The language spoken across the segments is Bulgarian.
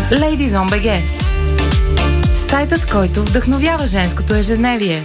Ladies on BG. Сайтът, който вдъхновява женското ежедневие.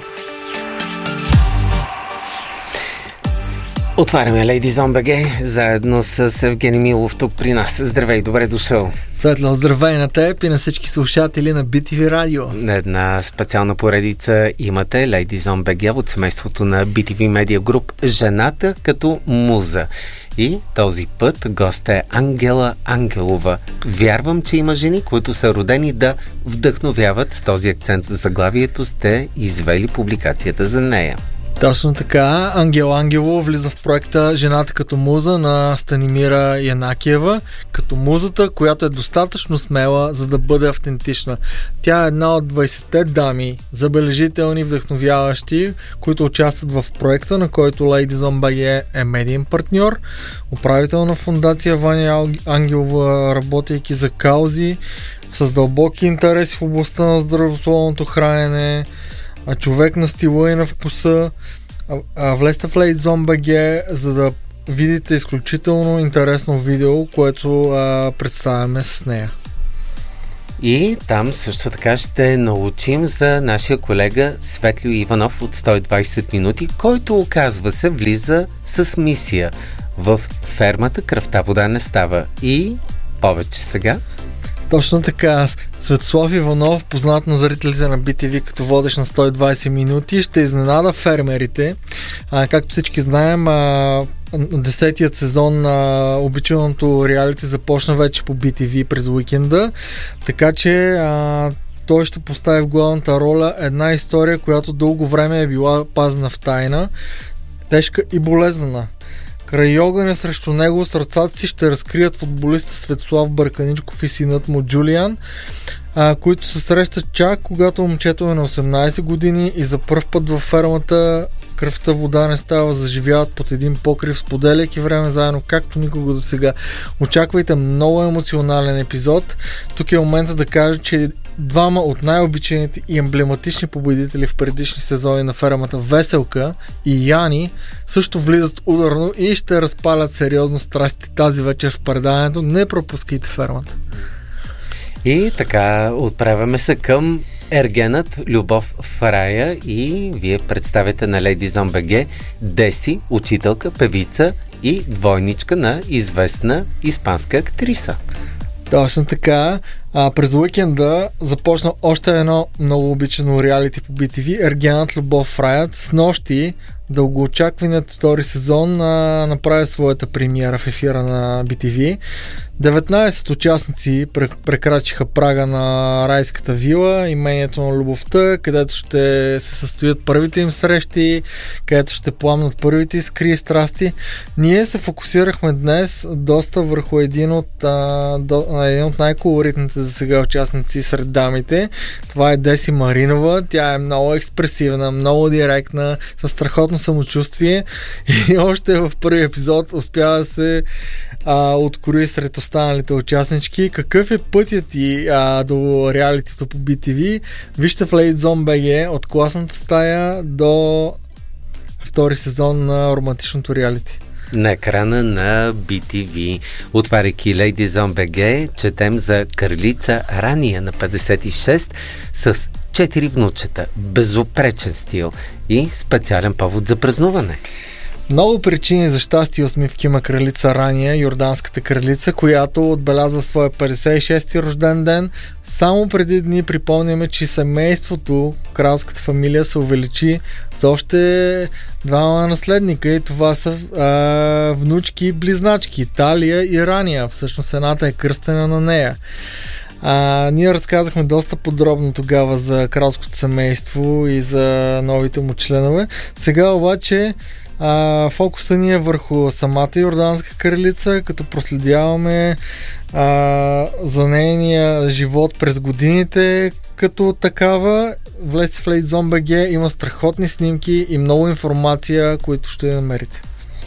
Отваряме Ladies on BG заедно с Евгений Милов тук при нас. Здравей, добре дошъл. Светло, здравей на теб и на всички слушатели на BTV Радио. Една специална поредица имате Ladies on BG от семейството на BTV Media Group "Жената като муза". И този път гост е Ангела Ангелова. Вярвам, че има жени, които са родени да вдъхновяват. С този акцент в заглавието сте извели публикацията за нея. Точно така. Ангела Ангелова влиза в проекта "Жената като муза" на Станимира Янакиева, като музата, която е достатъчно смела, за да бъде автентична. Тя е една от 20-те дами, забележителни, вдъхновяващи, които участват в проекта, на който Ladies on BG е медиен партньор, управител на фондация Ваня Ангелова, работейки за каузи с дълбоки интереси в областта на здравословното хранене, човек на стила и на вкуса. Влезте в Ladies on BG, за да видите изключително интересно видео, което представяме с нея. И там също така ще научим за нашия колега Светлио Иванов от 120 минути, който, оказва се, влиза с мисия в фермата "Кръвта вода не става". И повече сега. Точно така. Светослав Иванов, познат на зрителите на BTV като водещ на 120 минути, ще изненада фермерите. Както всички знаем, 10-тият сезон на обичаното реалити започна вече по BTV през уикенда, така че той ще постави в главната роля една история, която дълго време е била пазена в тайна, тежка и болезнена. Край огъня срещу него с ръцата си ще разкрият футболиста Светослав Бърканичков и синът му Джулиан, които се срещат чак когато момчето е на 18 години и за пръв път във фермата "Кръвта вода не става" заживяват под един покрив, споделяйки време заедно както никога до сега. Очаквайте много емоционален епизод. Тук е момента да кажа, че двама от най-обичаните и емблематични победители в предишни сезони на фермата, Веселка и Яни, също влизат ударно и ще разпалят сериозно страсти тази вечер в предаването. Не пропускайте фермата. И така, отправяме се към ергенът "Любов в рая" и вие представяте на Ladies on BG Деси, учителка, певица и двойничка на известна испанска актриса. Точно така. През уикенда започна още едно много обичано реалити по BTV, ергенът "Любов в рая". С нощи дългоочакваният втори сезон направи своята премиера в ефира на BTV. 19 участници прекрачиха прага на райската вила, имението на любовта, където ще се състоят първите им срещи, където ще пламнат първите искри и страсти. Ние се фокусирахме днес доста върху един от най-колоритните за сега участници сред дамите. Това е Деси Маринова. Тя е много експресивна, много директна, със страхотно самочувствие и още в първи епизод успява да се открои сред останалите участнички. Какъв е пътят ти до реалитито по BTV? Вижте в Ladies on BG от класната стая до втори сезон на романтичното реалити. На екрана на BTV. Отваряйки Ladies on BG, четем за Кралица Рания на 56 с 4 внучета, безупречен стил и специален повод за празнуване. Много причини за щастие и усмивки има Кралица Рания, йорданската кралица, която отбелязва своя 56-ти рожден ден. Само преди дни припомняме, че семейството, кралската фамилия, се увеличи с още двама наследника и това са внучки и близначки Талия и Рания. Всъщност едната е кръстена на нея. Ние разказахме доста подробно тогава за кралското семейство и за новите му членове. Сега обаче фокуса ни е върху самата йорданска кралица, като проследяваме за нейния живот през годините като такава. Влезте в Ladies on BG, има страхотни снимки и много информация, които ще намерите.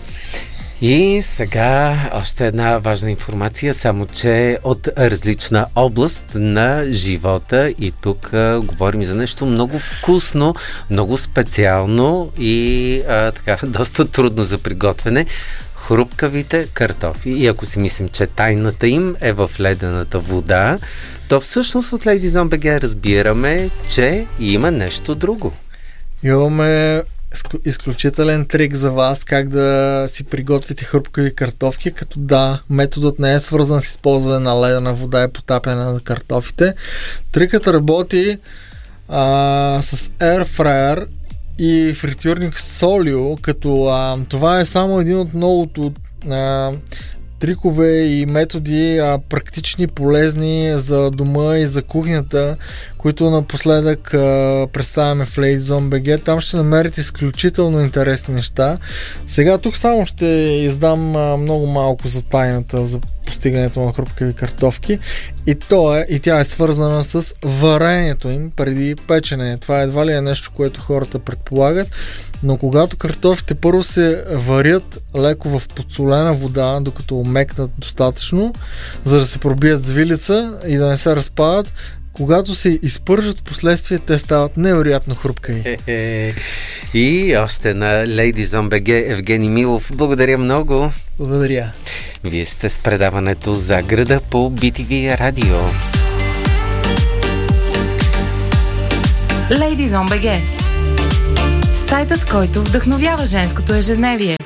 И сега още една важна информация, само че от различна област на живота, и тук говорим за нещо много вкусно, много специално и така доста трудно за приготвяне. хрупкавите картофи. И ако си мислим, че тайната им е в ледената вода, то всъщност от LadyZone.bg разбираме, че има нещо друго. Имаме изключителен трик за вас как да си приготвите хрупкави картофки, като да, методът не е свързан с използване на ледена вода и потапяне на картофите. Трикът работи с Air Fryer и фритюрник Solio, като това е само един от многото трикове и методи, практични, полезни за дома и за кухнята, които напоследък представяме в LadyZone.bg. Там ще намерите изключително интересни неща. Сега тук само ще издам много малко за тайната за постигането на хрупкави картофки, и тя е свързана с варението им преди печене. Това едва ли е нещо, което хората предполагат, но когато картофите първо се варят леко в подсолена вода, докато омекнат достатъчно, за да се пробият с вилица и да не се разпадат, когато се изпържат в последствие, те стават невероятно хрупкави. И още на LadyZone.bg Евгений Милов. Благодаря много. Благодаря. Вие сте с предаването За града по BTV Радио. LadyZone.bg, сайтът, който вдъхновява женското ежедневие.